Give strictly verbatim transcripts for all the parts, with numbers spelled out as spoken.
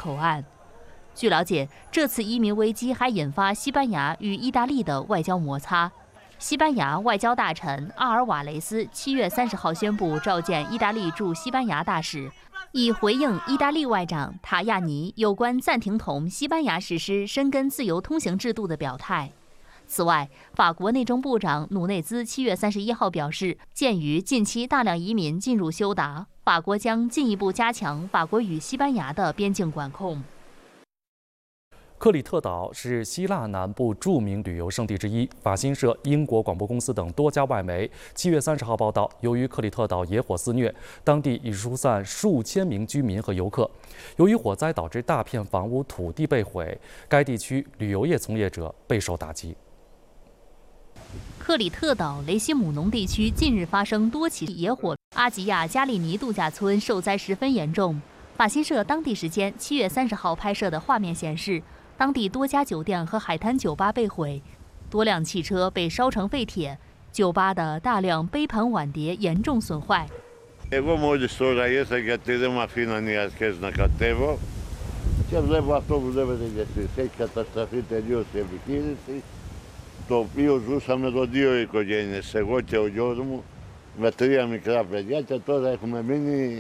口岸。据了解，这次移民危机还引发西班牙与意大利的外交摩擦。西班牙外交大臣阿尔瓦雷斯七月三十号宣布召见意大利驻西班牙大使，以回应意大利外长塔亚尼有关暂停同西班牙实施申根自由通行制度的表态。此外，法国内政部长努内兹七月三十一号表示，鉴于近期大量移民进入休达，法国将进一步加强法国与西班牙的边境管控。 克里特岛是希腊南部著名旅游胜地之一。法新社、英国广播公司等多家外媒七月三十号报道，由于克里特岛野火肆虐，当地已疏散数千名居民和游客。由于火灾导致大片房屋土地被毁，该地区旅游业从业者备受打击。 克里特岛雷西姆农地区近日发生多起野火，阿吉亚加利尼度假村受灾十分严重。法新社当地时间七月三十号拍摄的画面显示，当地多家酒店和海滩酒吧被毁，多辆汽车被烧成废铁，酒吧的大量杯盘碗碟严重损坏。 Εγώ μόλις τώρα ήρθα γιατί δεν με αφήναν οι αρχές να κατέβω και βλέπω αυτό που βλέπετε κι εσείς. Έχει καταστραφεί τελείως η επιχείρηση, το οποίο ζούσαμε εδώ δύο οικογένειες, εγώ και ο γιος μου, με τρία μικρά παιδιά και τώρα έχουμε μείνει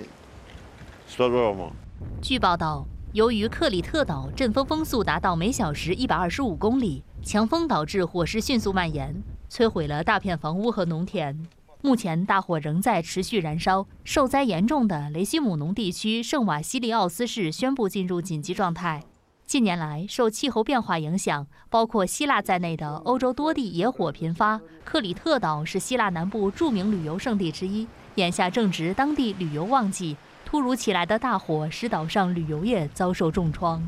στο δρόμο. 据报道，由于克里特岛阵风风速达到每小时一百二十五公里，强风导致火势迅速蔓延，摧毁了大片房屋和农田。目前大火仍在持续燃烧，受灾严重的雷西姆农地区圣瓦西利奥斯市宣布进入紧急状态。近年来，受气候变化影响，包括希腊在内的欧洲多地野火频发。克里特岛是希腊南部著名旅游胜地之一，眼下正值当地旅游旺季。突如其来的大火使岛上旅游业遭受重创。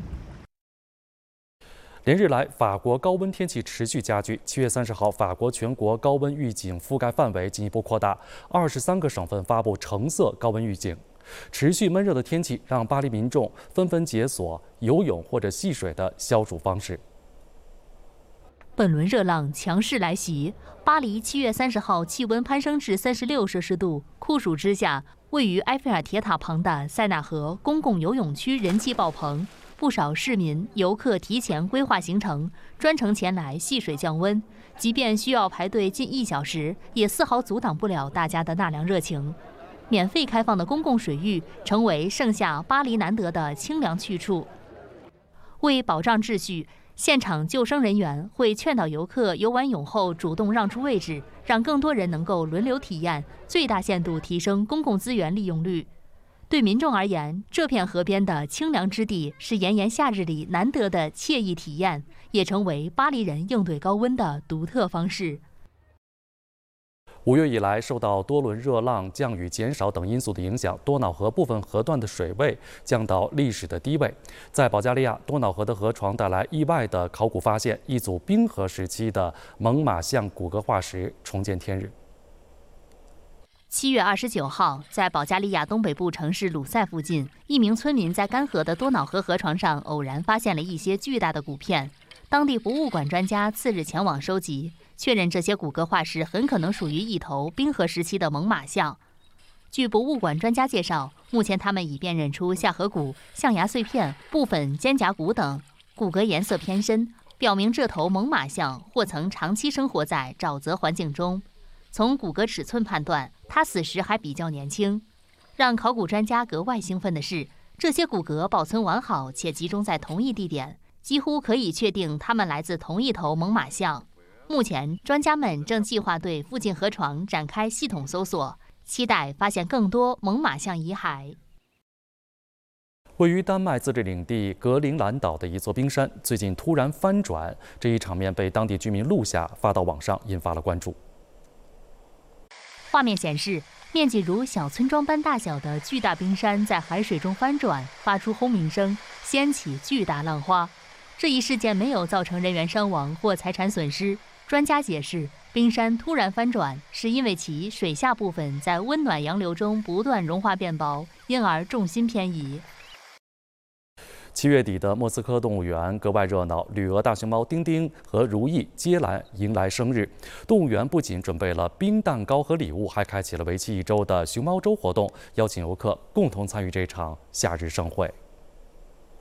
连日来，法国高温天气持续加剧。七月三十号，法国全国高温预警覆盖范围进一步扩大，二十三个省份发布橙色高温预警。持续闷热的天气让巴黎民众纷纷解锁游泳或者戏水的消暑方式。 本轮热浪强势来袭，巴黎七月三十号气温攀升至三十六摄氏度，酷暑之下，位于埃菲尔铁塔旁的塞纳河公共游泳区人气爆棚，不少市民游客提前规划行程，专程前来戏水降温。即便需要排队近一小时，也丝毫阻挡不了大家的纳凉热情。免费开放的公共水域成为盛夏巴黎难得的清凉去处。为保障秩序，现场救生人员会劝导游客游完泳后主动让出位置，让更多人能够轮流体验，最大限度提升公共资源利用率。对民众而言，这片河边的清凉之地是炎炎夏日里难得的惬意体验，也成为巴黎人应对高温的独特方式。 五月以来，受到多轮热浪、降雨减少等因素的影响，多瑙河部分河段的水位降到历史的低位。在保加利亚，多瑙河的河床带来意外的考古发现，一组冰河时期的猛犸象骨骼化石重见天日。 七月二十九号，在保加利亚东北部城市鲁塞附近，一名村民在干涸的多瑙河河床上偶然发现了一些巨大的骨片。当地博物馆专家次日前往收集，确认这些骨骼化石很可能属于一头冰河时期的猛犸象。据博物馆专家介绍，目前他们已辨认出下颌骨、象牙碎片、部分肩胛骨等，骨骼颜色偏深，表明这头猛犸象或曾长期生活在沼泽环境中。从骨骼尺寸判断，它死时还比较年轻。让考古专家格外兴奋的是，这些骨骼保存完好且集中在同一地点，几乎可以确定它们来自同一头猛犸象。目前，专家们正计划对附近河床展开系统搜索，期待发现更多猛犸象遗骸。 位于丹麦自治领地格陵兰岛的一座冰山，最近突然翻转，这一场面被当地居民录下，发到网上，引发了关注。 画面显示，面积如小村庄般大小的巨大冰山在海水中翻转，发出轰鸣声，掀起巨大浪花。这一事件没有造成人员伤亡或财产损失。专家解释，冰山突然翻转是因为其水下部分在温暖洋流中不断融化变薄，因而重心偏移。 七月底的莫斯科动物园格外热闹，旅俄大熊猫丁丁和如意接连迎来生日。动物园不仅准备了冰蛋糕和礼物，还开启了为期一周的熊猫周活动，邀请游客共同参与这场夏日盛会。